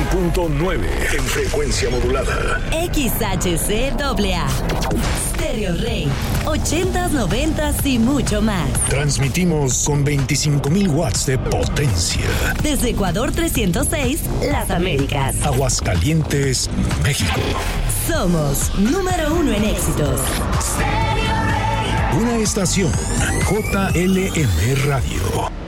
96.9 en frecuencia modulada. XHCAA. Stereo Rey. 80s, 90s y mucho más. Transmitimos con 25,000 watts de potencia. Desde Ecuador 306, Las Américas. Aguascalientes, México. Somos número 1 en éxitos. Una estación JLM Radio.